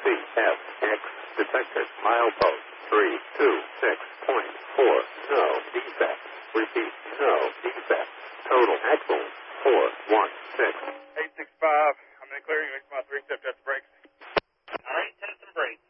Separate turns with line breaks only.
CFX detected. Milepost 326.4. No defect. Repeat, no defect. Total axle 416.
865. I'm in clearing. Make my 3 step test brakes.
All right, test and brakes.